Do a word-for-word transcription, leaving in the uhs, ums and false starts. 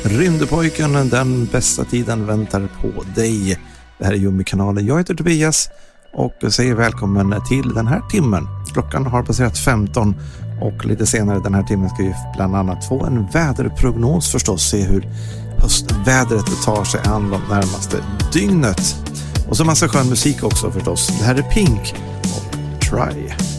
Rymdpojken, den bästa tiden väntar på dig. Det här är Jummi-kanalen. Jag heter Tobias och säger välkommen till den här timmen. Klockan har passerat femton och lite senare den här timmen ska vi bland annat få en väderprognos förstås. Se hur höstvädret tar sig an de närmaste dygnet. Och så massa skön musik också förstås. Det här är Pink och Try.